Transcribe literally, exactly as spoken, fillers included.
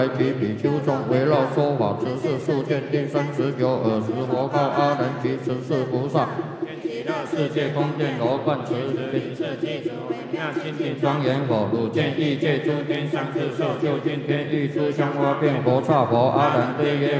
其比丘众围绕说法，此是数见第三十九尔时，佛告阿难及十四菩萨：极乐世界宫殿罗贯持名次具足微妙清净庄严佛，汝见异界诸天上智受，就近天欲出香花变佛刹佛。阿难对曰：